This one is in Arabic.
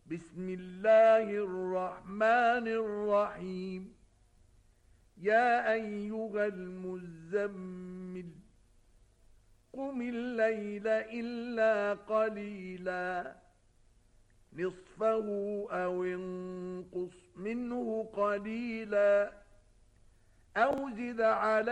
بسم الله الرحمن الرحيم يا أيها المزمل قم الليل إلا قليلا نصفه أو انقص منه قليلا أو زد عليه